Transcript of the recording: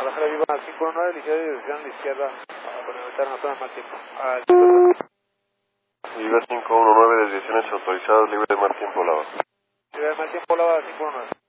Guadalajara Viva 519, ligera dirección a la izquierda, para evitar una zona de mal tiempo. Viva 519, desviaciones autorizadas, libre de mal tiempo, lava. Libre de mal tiempo, lava 519.